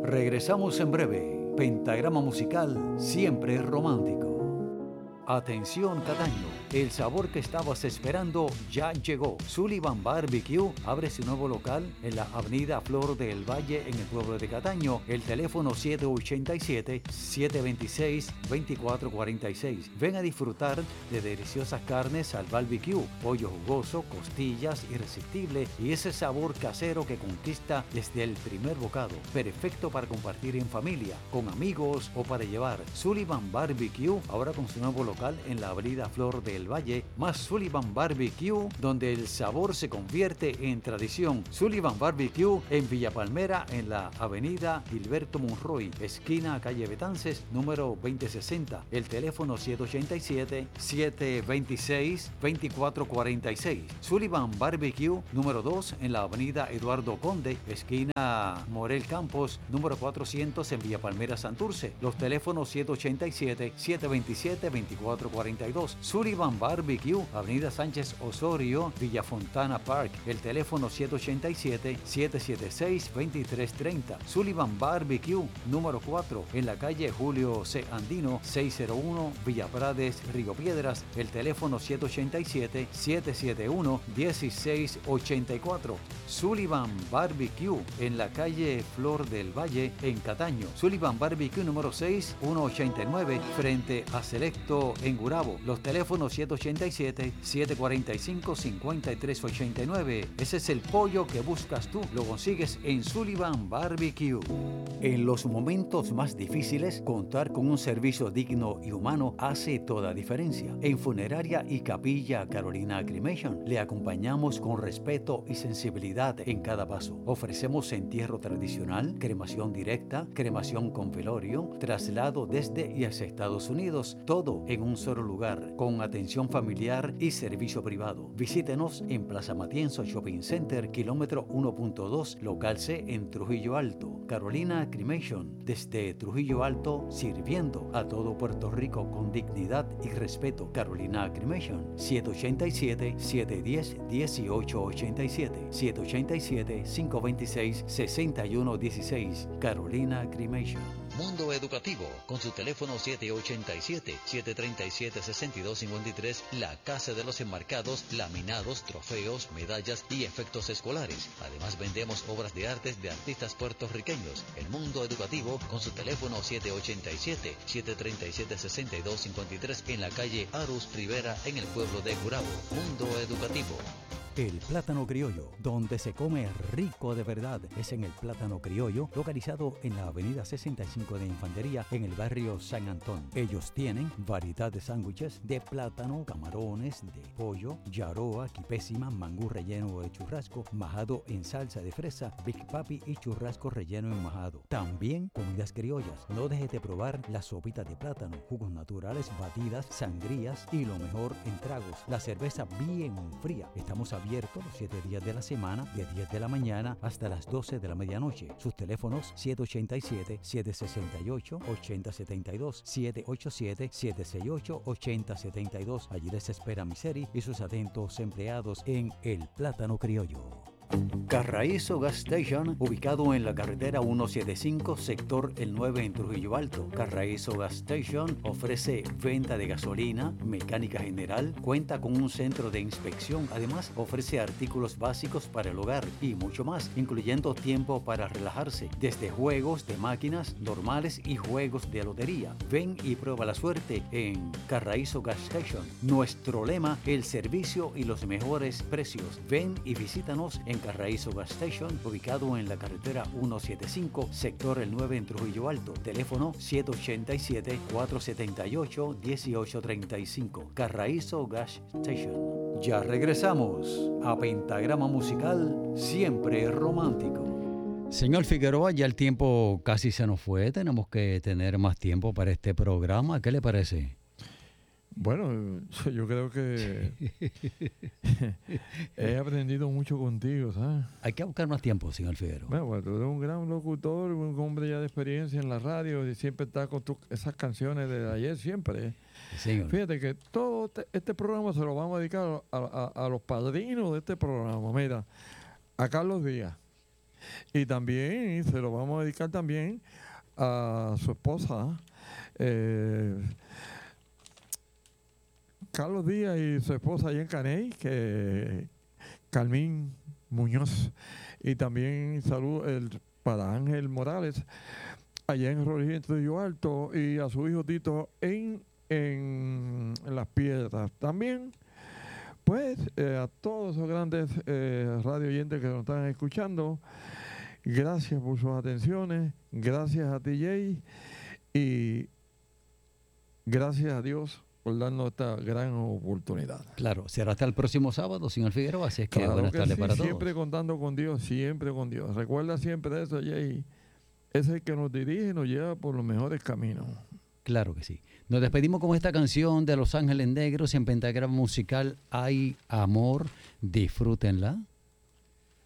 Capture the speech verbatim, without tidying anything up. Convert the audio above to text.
Regresamos en breve. Pentagrama musical siempre es romántico. Atención Cataño, el sabor que estabas esperando ya llegó. Sullivan Barbecue abre su nuevo local en la avenida Flor del Valle en el pueblo de Cataño. El teléfono siete ocho siete, siete dos seis, dos cuatro cuatro seis. Ven a disfrutar de deliciosas carnes al barbecue, pollo jugoso, costillas irresistible y ese sabor casero que conquista desde el primer bocado. Perfecto para compartir en familia, con amigos o para llevar. Sullivan Barbecue ahora con su nuevo local en la avenida Flor del Valle, más Sullivan Barbecue, donde el sabor se convierte en tradición. Sullivan Barbecue en Villa Palmera, en la avenida Gilberto Monroy, esquina calle Betances, número veinte sesenta. El teléfono siete ocho siete, siete dos seis, dos cuatro cuatro seis. Sullivan Barbecue, número dos, en la avenida Eduardo Conde, esquina Morel Campos, número cuatrocientos en Villa Palmera, Santurce. Los teléfonos siete ocho siete, siete dos siete, dos cuatro cuatro dos. Sullivan Barbecue, avenida Sánchez Osorio, Villa Fontana Park. El teléfono siete ocho siete, siete siete seis, dos tres tres cero. Sullivan Barbecue, número cuatro, en la calle Julio C. Andino, seiscientos uno, Villa Prades, Río Piedras. El teléfono siete ocho siete, siete siete uno, uno seis ocho cuatro. Sullivan Barbecue, en la calle Flor del Valle, en Cataño. Sullivan Barbecue, número seis, ciento ochenta y nueve, frente a Selecto, en Gurabo. Los teléfonos siete ocho siete, siete cuatro cinco, cinco tres ocho nueve. Ese es el pollo que buscas tú. Lo consigues en Sullivan Barbecue. En los momentos más difíciles, contar con un servicio digno y humano hace toda diferencia. En Funeraria y Capilla Carolina Cremation le acompañamos con respeto y sensibilidad en cada paso. Ofrecemos entierro tradicional, cremación directa, cremación con velorio, traslado desde y hacia Estados Unidos, todo en un solo lugar, con atención familiar y servicio privado. Visítenos en Plaza Matienzo Shopping Center, kilómetro uno punto dos, local C en Trujillo Alto. Carolina Cremation, desde Trujillo Alto, sirviendo a todo Puerto Rico con dignidad y respeto. Carolina Cremation, siete ocho siete, siete uno cero, uno ocho ocho siete, siete ocho siete, cinco dos seis, seis uno uno seis. Carolina Cremation. Mundo Educativo, con su teléfono siete ocho siete, siete tres siete, seis dos cinco tres, la Casa de los Enmarcados, laminados, trofeos, medallas y efectos escolares. Además vendemos obras de artes de artistas puertorriqueños. El Mundo Educativo, con su teléfono siete ocho siete, siete tres siete, seis dos cinco tres, en la calle Arus Rivera, en el pueblo de Gurabo. Mundo Educativo. El Plátano Criollo, donde se come rico de verdad, es en el Plátano Criollo, localizado en la avenida sesenta y cinco de Infantería, en el barrio San Antón. Ellos tienen variedad de sándwiches de plátano, camarones, de pollo, yaroa, quipésima, mangú relleno de churrasco, majado en salsa de fresa, Big Papi y churrasco relleno en majado. También comidas criollas. No dejes de probar las sopitas de plátano, jugos naturales, batidas, sangrías y lo mejor en tragos. La cerveza bien fría. Estamos abiertos abierto los siete días de la semana, de diez de la mañana hasta las doce de la medianoche. Sus teléfonos siete ocho siete, siete seis ocho, ocho cero siete dos, siete ocho siete, siete seis ocho, ocho cero siete dos. Allí les espera Miseri y sus atentos empleados en El Plátano Criollo. Carraízo Gas Station, ubicado en la carretera ciento setenta y cinco, sector El nueve en Trujillo Alto. Carraízo Gas Station ofrece venta de gasolina, mecánica general, cuenta con un centro de inspección, además ofrece artículos básicos para el hogar y mucho más, incluyendo tiempo para relajarse, desde juegos de máquinas normales y juegos de lotería. Ven y prueba la suerte en Carraízo Gas Station. Nuestro lema, el servicio y los mejores precios. Ven y visítanos en Carraízo Gas Station, ubicado en la carretera ciento setenta y cinco, sector El nueve en Trujillo Alto. Teléfono siete ocho siete, cuatro siete ocho, uno ocho tres cinco. Carraízo Gas Station. Ya regresamos a Pentagrama Musical, siempre romántico. Señor Figueroa, ya el tiempo casi se nos fue. Tenemos que tener más tiempo para este programa. ¿Qué le parece? Bueno, yo creo que he aprendido mucho contigo, ¿sabes? Hay que buscar más tiempo, señor Figueroa. Bueno, bueno, tú eres un gran locutor, un hombre ya de experiencia en la radio y siempre estás con tu, esas canciones de ayer, siempre. Señor. Fíjate que todo este, este programa se lo vamos a dedicar a, a, a los padrinos de este programa. Mira, a Carlos Díaz, Y también se lo vamos a dedicar también a su esposa, eh, Carlos Díaz y su esposa allá en Caney, que Carmín Muñoz. Y también saludo el, para Ángel Morales, allá en Rodríguez Alto, y a su hijo Tito en, en, en Las Piedras. También, pues, eh, a todos los grandes eh, radio oyentes que nos están escuchando, gracias por sus atenciones, gracias a T J y gracias a Dios por darnos esta gran oportunidad. Claro, será hasta el próximo sábado, señor Figueroa, así es que Claro buenas que tardes sí, para todos. siempre contando con Dios, siempre con Dios. Recuerda siempre eso, Jay. Es el que nos dirige y nos lleva por los mejores caminos. Claro que sí. Nos despedimos con esta canción de Los Ángeles Negros en Pentagrama Musical, Hay Amor. Disfrútenla.